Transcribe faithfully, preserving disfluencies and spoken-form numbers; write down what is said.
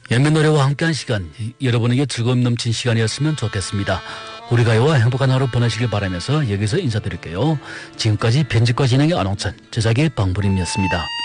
연면 노래와 함께한 시간, 여러분에게 즐거움 넘친 시간이었으면 좋겠습니다. 우리 가요와 행복한 하루 보내시길 바라면서 여기서 인사드릴게요. 지금까지 편집과 진행의 안홍찬, 제작의 방불임이었습니다.